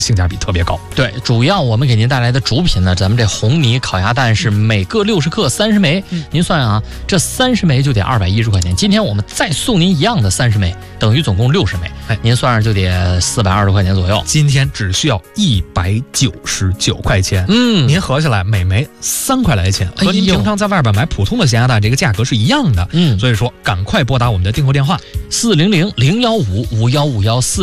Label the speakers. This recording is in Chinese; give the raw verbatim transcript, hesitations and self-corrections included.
Speaker 1: 性价比特别高。
Speaker 2: 对，主要我们给您带来的主品呢，咱们这红米烤鸭蛋是每个六十克三十枚，
Speaker 1: 嗯、
Speaker 2: 您算啊，这三十枚就得二百一十块钱。今天我们再送您一样的三十枚，等于总共六十枚，哎，您算上就得四百二十块钱左右。
Speaker 1: 今天只需要一百九十九块钱，
Speaker 2: 嗯，
Speaker 1: 您合下来每枚三块来钱，和您平常在外边买普通的咸鸭蛋这个价格是一样的。
Speaker 2: 嗯，
Speaker 1: 所以说赶快拨打我们的订购电话
Speaker 2: 四零零零幺五五幺五幺四。